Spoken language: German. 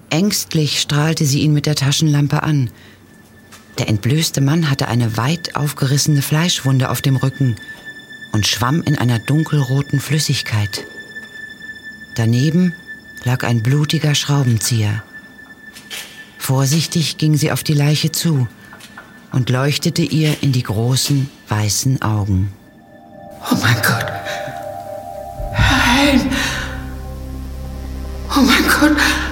Ängstlich strahlte sie ihn mit der Taschenlampe an. Der entblößte Mann hatte eine weit aufgerissene Fleischwunde auf dem Rücken und schwamm in einer dunkelroten Flüssigkeit. Daneben lag ein blutiger Schraubenzieher. Vorsichtig ging sie auf die Leiche zu und leuchtete ihr in die großen, weißen Augen. Oh mein Gott! Herr Helm! Oh mein Gott!